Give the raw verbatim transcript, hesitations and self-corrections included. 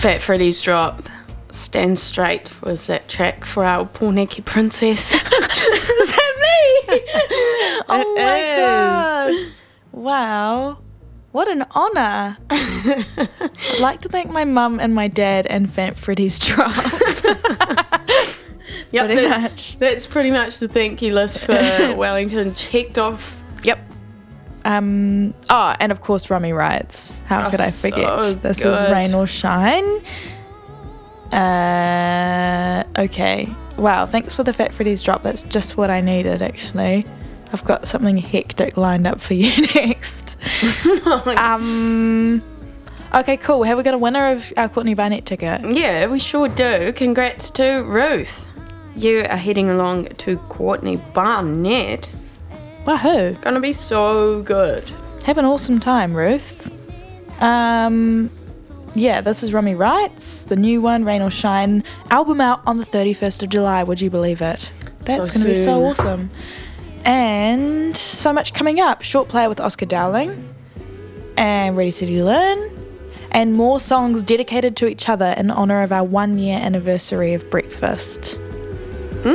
Fat Freddy's drop. Stand Straight was that track for our Pōneke princess. Is that me? Oh It my is. god. Wow. What an honour. I'd like to thank my mum and my dad and Fat Freddy's drop. Yep, Pretty that- much. That's pretty much the thank you list for Wellington. Checked off. Yep. Um. Oh, and of course, Rummy Riots. How Oh, could I forget? so This is good. Rain or Shine. Uh. Okay. Wow. Thanks for the Fat Freddy's drop. That's just what I needed, actually. I've got something hectic lined up for you next. um. Okay. Cool. Have we got a winner of our Courtney Barnett ticket? Yeah, we sure do. Congrats to Ruth. You are heading along to Courtney Barnett. Wahoo! Gonna be so good. Have an awesome time, Ruth. Um, yeah, this is Rummy Rights, the new one, Rain or Shine, album out on the thirty-first of July. Would you believe it? That's So going to be so soon. awesome. And so much coming up. Short Player with Oscar Dowling and Ready City Learn, and more songs dedicated to each other in honour of our one year anniversary of Breakfast.